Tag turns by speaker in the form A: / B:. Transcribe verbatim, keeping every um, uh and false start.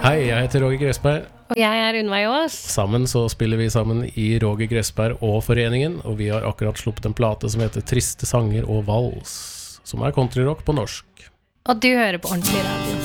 A: Hei, jeg heter Roger Gressberg.
B: Og jeg er Unnveig Ås.
A: Sammen så spiller vi sammen i Roger Gressberg og Foreningen, og vi har akkurat sluppet en plate som heter Triste sanger og vals, som er countryrock på norsk.
B: Og du hører på ordentlig radio.